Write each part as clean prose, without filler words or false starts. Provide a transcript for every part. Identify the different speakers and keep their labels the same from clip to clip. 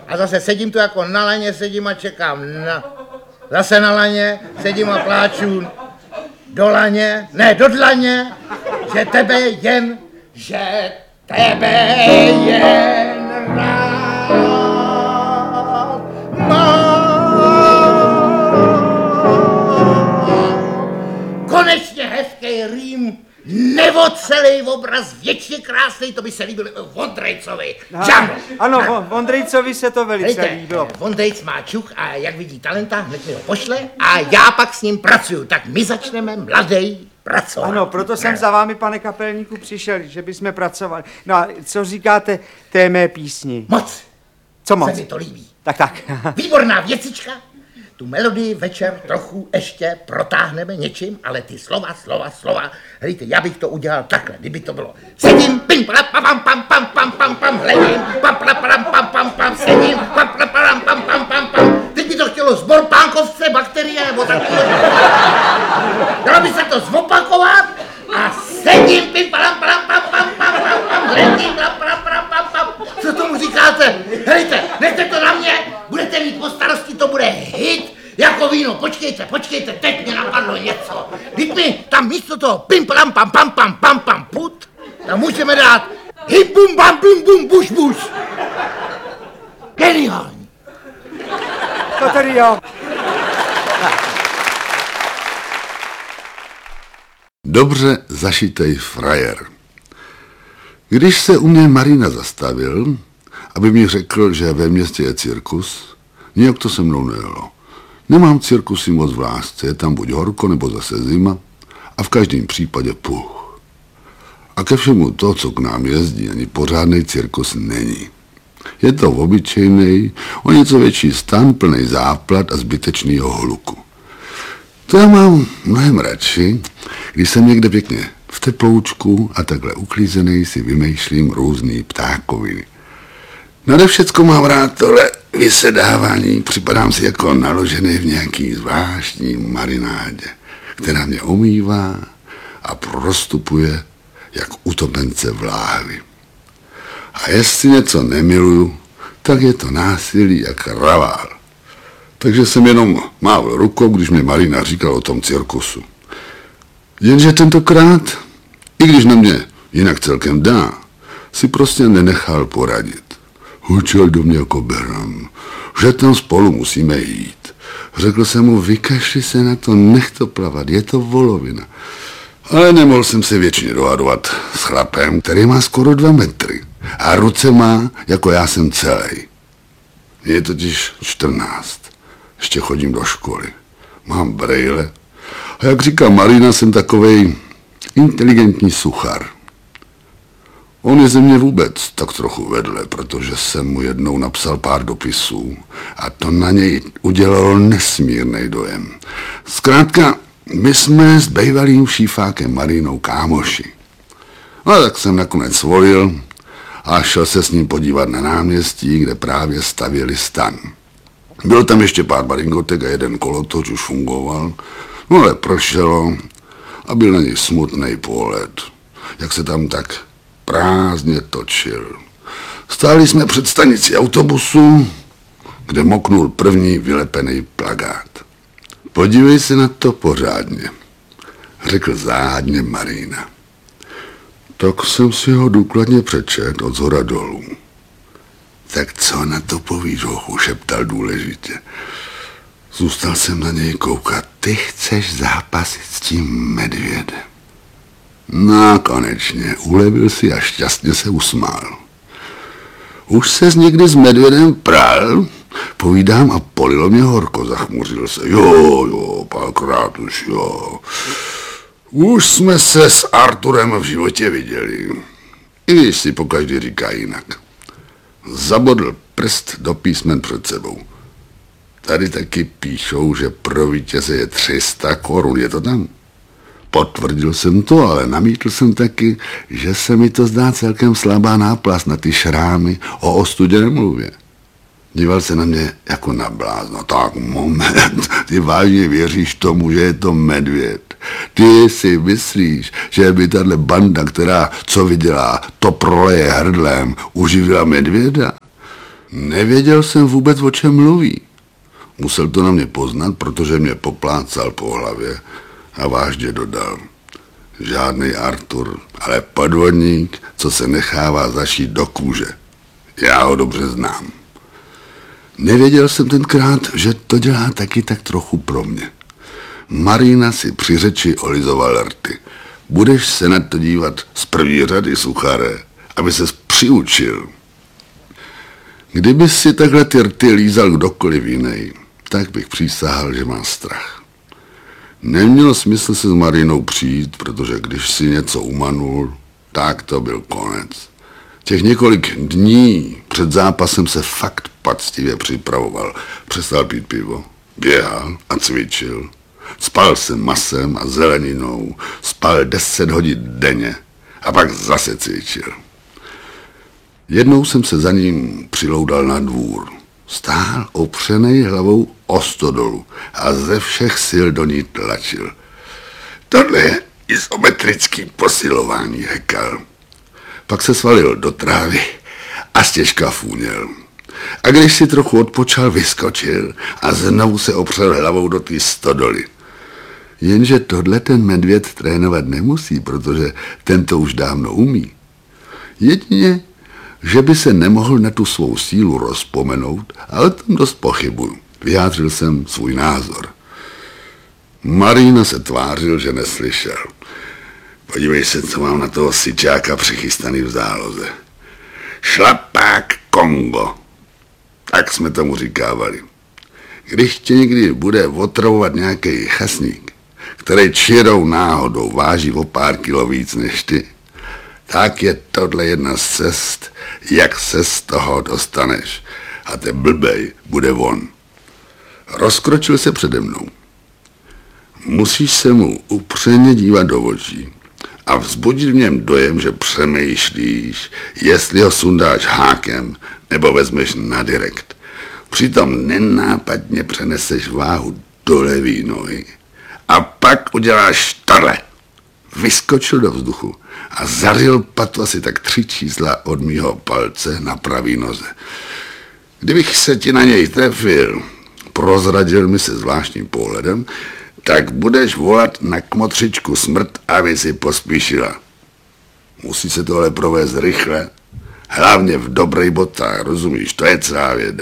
Speaker 1: A zase sedím tu jako na laně, sedím a čekám zase na laně, sedím a pláču do dlaně, že tebe jen rád mám. Konečně hezký rým, nevocelý obraz, věčně krásný, to by se líbilo Vondrejcovi.
Speaker 2: Ano, Vondrejcovi se to velice líbilo.
Speaker 1: Vondrejc má čuch a jak vidí talenta, hned mi ho pošle a já pak s ním pracuju. Tak my začneme mladej pracovat.
Speaker 2: Ano, proto jsem za vámi, pane kapelníku, přišel, že bychom pracovali. No a co říkáte té mé písni?
Speaker 1: Moc.
Speaker 2: Co moc?
Speaker 1: Se mi to líbí.
Speaker 2: Tak.
Speaker 1: Výborná věcička. Tu melodii večer trochu ještě protáhneme něčím, ale ty slova. Hlejte, já bych to udělal takhle, kdyby to bylo. Sedím, pim, pam, pam, hledím, pam, pam, sedím, pam, pam. Teď by to chtělo zbor pánkovce, bakterie, nebo takové. Dalo by se to zopakovat a sedím, pim, pam, hledím, pam. Co tomu říkáte? Hlejte, nechte to na mě, budete mít po starosti, to bude hit jako víno. Počkejte, teď mě napadlo něco. Teď mi tam místo toho pim, pam, put, tam můžeme dát hip, bum, bam, bum, bum, buš. Geniální.
Speaker 2: To tady jo.
Speaker 3: Dobře zašitej frajer. Když se u mě Marina zastavil, aby mi řekl, že ve městě je cirkus, nijak to se mnou nejelo. Nemám cirkusy moc v lásce, je tam buď horko, nebo zase zima a v každém případě puch. A ke všemu to, co k nám jezdí, ani pořádný cirkus není. Je to obyčejný, o něco větší stan, plný záplat a zbytečného hluku. To já mám mnohem radši, když jsem někde pěkně v teploučku a takhle uklízený si vymýšlím různý ptákoviny. Nade všecko mám rád tohle vysedávání, připadám si jako naložený v nějaký zvláštní marinádě, která mě omývá a prostupuje jak utopence v láhvi. A jestli něco nemiluju, tak je to násilí jak kravál. Takže jsem jenom mával rukou, když mě Marina říkala o tom cirkusu. Jenže tentokrát, i když na mě jinak celkem dá, si prostě nenechal poradit. Hučel do mě jako beran, že tam spolu musíme jít. Řekl jsem mu, vykašli se na to, nech to plavat, je to volovina. Ale nemohl jsem se věčně dohadovat s chlapem, který má skoro 2 metry a ruce má, jako já jsem celý. Je totiž 14, ještě chodím do školy, mám brejle a jak říká Marina, jsem takovej inteligentní suchar. On je ze mě vůbec tak trochu vedle, protože jsem mu jednou napsal pár dopisů a to na něj udělalo nesmírný dojem. Zkrátka, my jsme s bývalým šífákem Marinou kámoši. No tak jsem nakonec svolil a šel se s ním podívat na náměstí, kde právě stavěli stan. Bylo tam ještě pár maringotek a jeden kolotoč už fungoval, no ale prošelo a byl na něj smutný pohled, jak se tam tak prázdně točil. Stáli jsme před stanicí autobusu, kde moknul první vylepený plakát. Podívej se na to pořádně, řekl záhadně Marina. Tak jsem si ho důkladně přečet od zhora dolů. Tak co na to povíš, hochu, šeptal důležitě. Zůstal jsem na něj koukat. Ty chceš zápasit s tím medvědem. No konečně, ulevil si a šťastně se usmál. Už ses někdy s medvědem pral? Povídám a polilo mě horko, zachmuřil se. Jo, párkrát už jo. Už jsme se s Arturem v životě viděli. I když si pokaždý říká jinak. Zabodl prst do písmen před sebou. Tady taky píšou, že pro vítěze je 300 korun, je to tam? Potvrdil jsem to, ale namítl jsem taky, že se mi to zdá celkem slabá náplast na ty šrámy, o ostudě nemluvě. Díval se na mě jako na blázna. Tak moment, ty vážně věříš tomu, že je to medvěd. Ty si myslíš, že by tahle banda, která co vydělá, to proleje hrdlem, uživila medvěda? Nevěděl jsem vůbec, o čem mluví. Musel to na mě poznat, protože mě poplácal po hlavě a vážně dodal. Žádný Artur, ale podvodník, co se nechává zašít do kůže. Já ho dobře znám. Nevěděl jsem tenkrát, že to dělá taky tak trochu pro mě. Marina si při řeči olizoval rty. Budeš se na to dívat z první řady, suchare, aby ses přiučil. Kdyby si takhle ty rty lízal kdokoliv jiný, tak bych přísahal, že má strach. Nemělo smysl se s Marinou přijít, protože když si něco umanul, tak to byl konec. Těch několik dní před zápasem se fakt poctivě připravoval. Přestal pít pivo, běhal a cvičil. Spal se masem a zeleninou, spal 10 hodin denně a pak zase cvičil. Jednou jsem se za ním přiloudal na dvůr. Stál opřenej hlavou o stodolu a ze všech sil do ní tlačil. Tohle je izometrický posilování, hekal. Pak se svalil do trávy a stěžka fůněl. A když si trochu odpočal, vyskočil a znovu se opřel hlavou do té stodoly. Jenže tohle ten medvěd trénovat nemusí, protože ten to už dávno umí. Jedině, že by se nemohl na tu svou sílu rozpomenout, ale tam dost pochybuju. Vyjádřil jsem svůj názor. Marina se tvářil, že neslyšel. Podívej se, co mám na toho syčáka přichystaný v záloze. Šlapák Kongo. Tak jsme tomu říkávali. Když tě někdy bude otravovat nějaký chasník, který čirou náhodou váží o pár kilo víc než ty, tak je tohle jedna z cest, jak se z toho dostaneš. A ten blbej bude on. Rozkročil se přede mnou. Musíš se mu upřeně dívat do očí a vzbudit v něm dojem, že přemýšlíš, jestli ho sundáš hákem nebo vezmeš na direkt. Přitom nenápadně přeneseš váhu do levý nohy a pak uděláš tohle. Vyskočil do vzduchu a zařil patu asi tak 3 čísla od mýho palce na pravý noze. Kdybych se ti na něj trefil, prozradil mi se zvláštním pohledem, tak budeš volat na kmotřičku smrt, aby si pospíšila. Musí se tohle provést rychle, hlavně v dobrých botách, rozumíš, to je celá věda.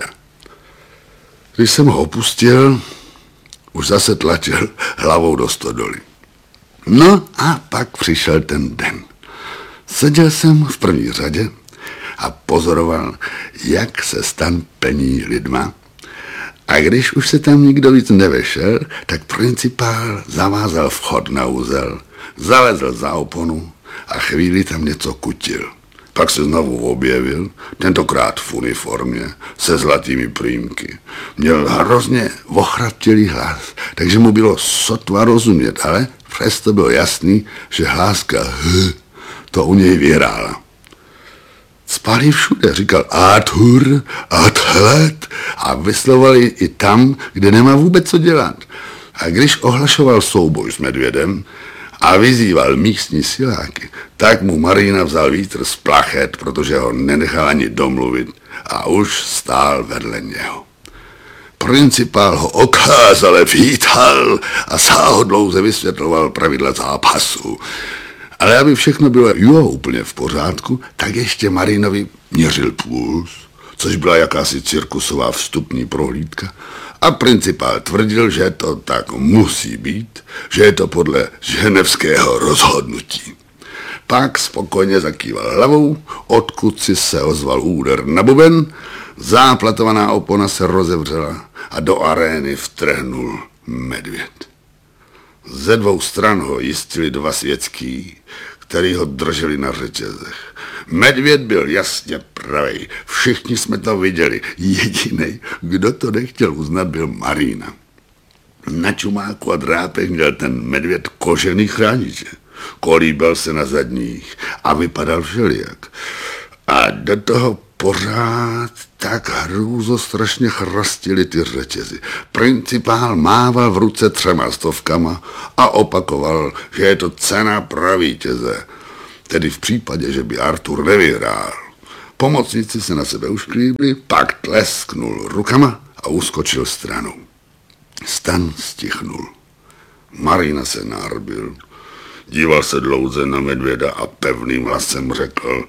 Speaker 3: Když jsem ho opustil, už zase tlačil hlavou do stodoly. No a pak přišel ten den. Seděl jsem v první řadě a pozoroval, jak se stan plní lidma. A když už se tam nikdo víc nevešel, tak principál zavázal vchod na úzel, zalezl za oponu a chvíli tam něco kutil. Pak se znovu objevil, tentokrát v uniformě, se zlatými prýmky. Měl hrozně ochraptělý hlas, takže mu bylo sotva rozumět, ale přesto bylo jasný, že hláska to u něj vyhrála. Spali všude, říkal Artur, Atlet a vyslovali i tam, kde nemá vůbec co dělat. A když ohlašoval souboj s medvědem a vyzýval místní siláky, tak mu Marina vzal vítr z plachet, protože ho nenechal ani domluvit a už stál vedle něho. Principál ho okázale vítal a sáhodlouze vysvětloval pravidla zápasu. Ale aby všechno bylo úplně v pořádku, tak ještě Marinovi měřil puls, což byla jakási cirkusová vstupní prohlídka. A principál tvrdil, že to tak musí být, že je to podle ženevského rozhodnutí. Pak spokojně zakýval hlavou, odkud si se ozval úder na buben, záplatovaná opona se rozevřela a do arény vtrhnul medvěd. Ze 2 stran ho jistili 2 světský, který ho drželi na řetězech. Medvěd byl jasně pravý, všichni jsme to viděli. Jedinej, kdo to nechtěl uznat, byl Marina. Na čumáku a drápech měl ten medvěd kožený chrániče. Kolíbal se na zadních a vypadal všelijak. A do toho pořád tak hrůzostrašně chrastili ty řetězy. Principál mával v ruce 300 a opakoval, že je to cena pro vítěze. Tedy v případě, že by Artur nevyhrál. Pomocníci se na sebe ušklíbli, pak tlesknul rukama a uskočil stranou. Stan stichnul. Marina se narbil, díval se dlouze na medvěda a pevným hlasem řekl: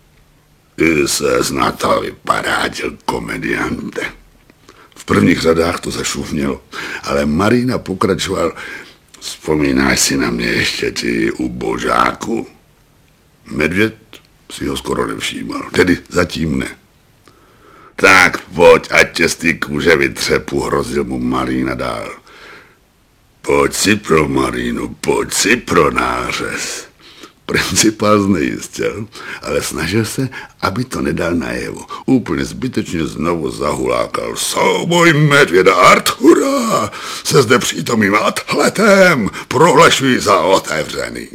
Speaker 3: "Ty ses na to vypadátil, komediante." V prvních řadách to zašumělo, ale Marina pokračoval: "Vzpomínáš si na mě ještě, ty ubožáku?" Medvěd si ho skoro nevšímal, tedy zatím ne. "Tak pojď, ať tě z té kůže vytřepu," hrozil mu Marina dál. "Pojď si pro Marinu, pojď si pro nářez." Principál znejistil, ale snažil se, aby to nedal najevo. Úplně zbytečně znovu zahulákal: "Souboj medvěda Artura se zde přítomným atletem prohlašuji za otevřený."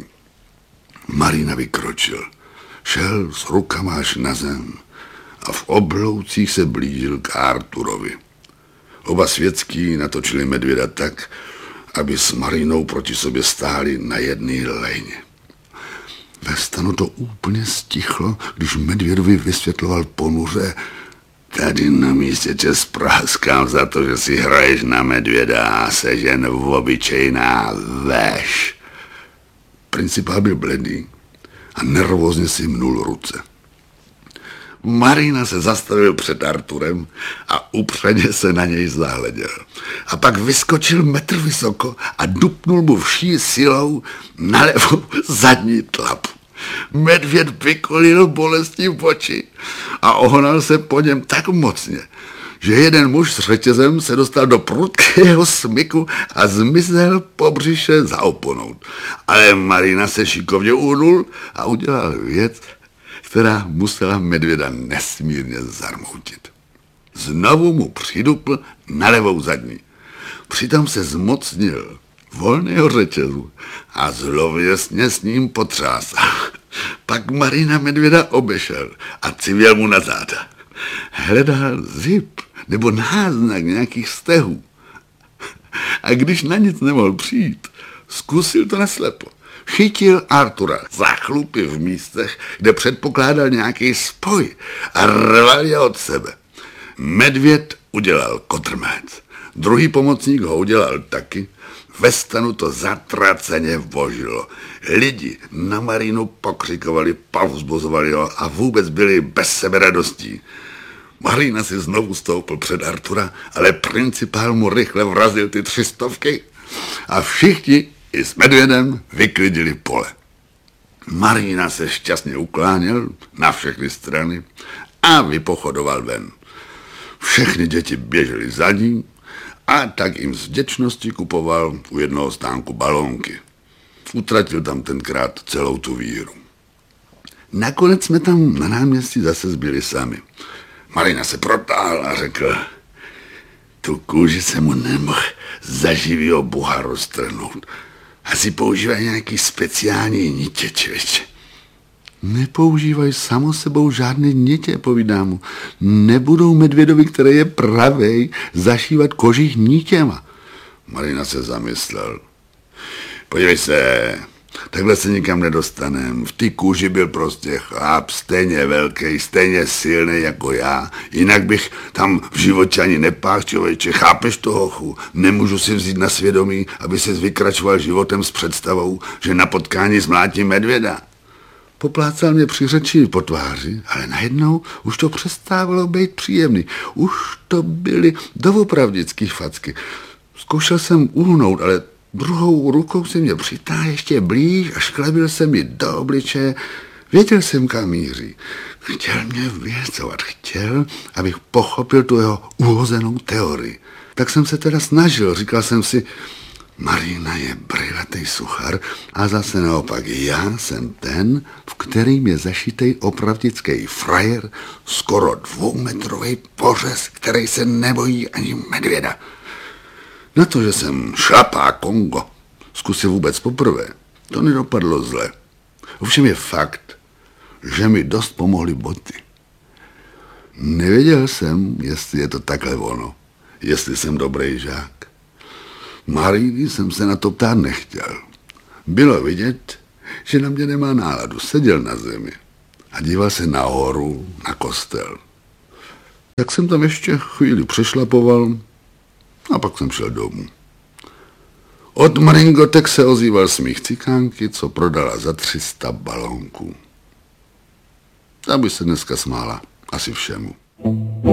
Speaker 3: Marina vykročil. Šel s rukama až na zem a v obloucích se blížil k Arturovi. Oba světský natočili medvěda tak, aby s Marinou proti sobě stáli na jedné lejně. Ve stanu to úplně stichlo, když medvědovi vysvětloval ponuře: "Tady na místě tě spráskám za to, že si hraješ na medvěda a seš jen obyčejná veš." Principál byl bledý a nervózně si mnul ruce. Marina se zastavil před Arturem a upřeně se na něj zahleděl. A pak vyskočil metr vysoko a dupnul mu vší silou na levou zadní tlapu. Medvěd vykolil bolestí v oči a ohnal se po něm tak mocně, že jeden muž s řetězem se dostal do prudkého smyku a zmizel po břiše za oponou. Ale Marina se šikovně uhnul a udělal věc, která musela medvěda nesmírně zarmoutit. Znovu mu přidupl na levou zadní. Přitom se zmocnil volného řetězu a zlověsně s ním potřásal. Pak Marina medvěda obešel a civěl mu na záda. Hledal zip nebo náznak nějakých stehů. A když na nic nemohl přijít, zkusil to naslepo. Chytil Artura za chlupy v místech, kde předpokládal nějaký spoj a rval je od sebe. Medvěd udělal kotrmelec. Druhý pomocník ho udělal taky. Ve stanu to zatraceně vožilo. Lidi na Marinu pokřikovali, povzbuzovali ho a vůbec byli bez seberadostí. Marina si znovu stoupil před Artura, ale principál mu rychle vrazil ty 300 a všichni i s medvědem vyklidili pole. Marina se šťastně ukláněl na všechny strany a vypochodoval ven. Všechny děti běžely za ním a tak jim z vděčnosti kupoval u jednoho stánku balónky. Utratil tam tenkrát celou tu víru. Nakonec jsme tam na náměstí zase zbyli sami. Marina se protáhl a řekl: "Tu kůži se mu nemohl za živýho boha roztrhnout. Asi používají nějaký speciální nitě, člověče." "Nepoužívají samo sebou žádné nitě," povídá mu. "Nebudou medvědovi, který je pravej, zašívat kožich nitěma." Marina se zamyslel. "Podívej se, takhle se nikam nedostanem. V té kůži byl prostě chlap, stejně velký, stejně silný jako já. Jinak bych tam v životě ani nepáhl, člověče. Chápeš to, hochu? Nemůžu si vzít na svědomí, aby ses vykračoval životem s představou, že na potkání zmlátím medvěda." Poplácal mě při řeči po tváři, ale najednou už to přestávalo být příjemný. Už to byly doopravdický facky. Zkoušel jsem uhnout, ale druhou rukou se mě přitáhl ještě blíž a šklebil se mi do obličeje. Věděl jsem, kam míří. Chtěl mě vyhecovat, chtěl, abych pochopil tu jeho uhozenou teorii. Tak jsem se teda snažil, říkal jsem si: Marina je brejlatej suchar a zase naopak já jsem ten, v kterým je zašitej opravdický frajer, skoro 2metrový pořez, který se nebojí ani medvěda. Na to, že jsem šlapá Kongo zkusil vůbec poprvé, to nedopadlo zle. Ovšem je fakt, že mi dost pomohly boty. Nevěděl jsem, jestli je to takhle ono, jestli jsem dobrý žák. Maríny jsem se na to ptát nechtěl. Bylo vidět, že na mě nemá náladu, seděl na zemi. a díval se nahoru na kostel. Tak jsem tam ještě chvíli přešlapoval a pak jsem šel domů. Od maringotek se ozýval smích cikánky, co prodala za 300 balónků. Ta by se dneska smála asi všemu.